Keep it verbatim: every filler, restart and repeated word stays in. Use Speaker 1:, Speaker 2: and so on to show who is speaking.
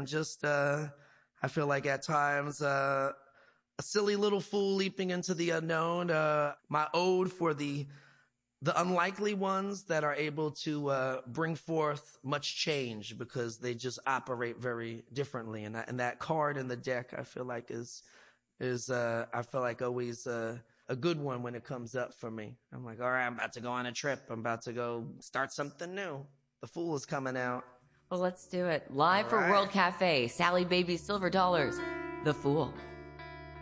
Speaker 1: and just, uh, I feel like at times, uh, a silly little fool leaping into the unknown, uh, my ode for the, the unlikely ones that are able to, uh, bring forth much change because they just operate very differently. And that, and that card in the deck, I feel like is, is, uh, I feel like always, uh, a good one when it comes up for me. I'm like, all right, I'm about to go on a trip. I'm about to go start something new. The Fool is coming out.
Speaker 2: Well, let's do it. Live
Speaker 1: All
Speaker 2: for
Speaker 1: right.
Speaker 2: World Cafe, Sally Baby Silver Dollars, The Fool.